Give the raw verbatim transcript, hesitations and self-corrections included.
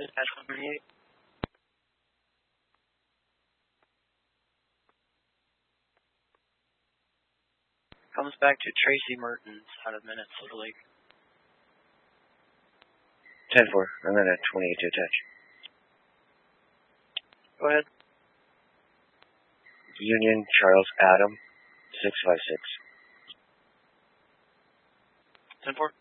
Dispatch one thirty-eight. Comes back to Tracy Mertens out of Minnesota Lake. ten four, I'm at a twenty-eight to attach. Go ahead. Union Charles Adam, six five six. ten four.